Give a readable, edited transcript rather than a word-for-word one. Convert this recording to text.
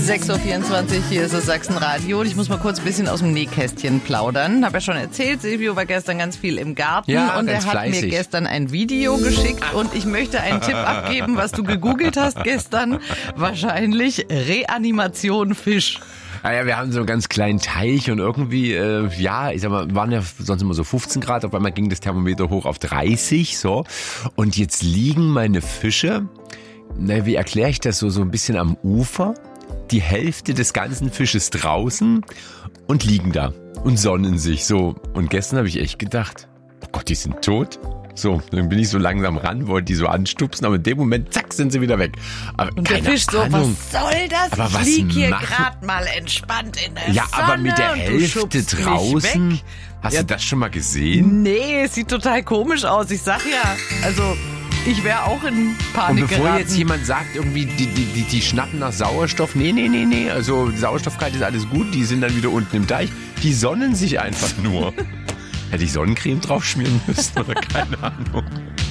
6.24 Uhr, hier ist das Sachsenradio und ich muss mal kurz ein bisschen aus dem Nähkästchen plaudern. Hab ja schon erzählt, Silvio war gestern ganz viel im Garten und er hat fleißig. mir gestern ein Video geschickt und ich möchte einen Tipp abgeben, was du gegoogelt hast gestern. Wahrscheinlich Reanimation Fisch. Naja, wir haben so einen ganz kleinen Teich und irgendwie, ich sag mal, waren ja sonst immer so 15 Grad, auf einmal ging das Thermometer hoch auf 30, so. Und jetzt liegen meine Fische, wie erkläre ich das, so ein bisschen am Ufer, die Hälfte des ganzen Fisches draußen und liegen da und sonnen sich, so. Und gestern habe ich echt gedacht, oh Gott, die sind tot. So, dann bin ich so langsam ran, wollte die so anstupsen, aber in dem Moment, zack, sind sie wieder weg. Aber und der Fisch so, Ahnung. Was soll das? Aber ich lieg hier gerade mal entspannt in der Sonne. Ja, aber mit der Hälfte draußen, hast du das schon mal gesehen? Nee, es sieht total komisch aus. Ich sag ja, also ich wäre auch in Panik Und bevor geraten. jetzt jemand sagt, irgendwie, die schnappen nach Sauerstoff, nee, also Sauerstoffgehalt ist alles gut, die sind dann wieder unten im Teich, die sonnen sich einfach nur. Hätte ich Sonnencreme draufschmieren müssen oder keine Ahnung.